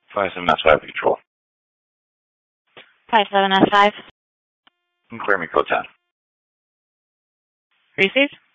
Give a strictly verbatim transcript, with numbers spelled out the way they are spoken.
five seven S five control. five seven S five. Clear me code ten. Receive.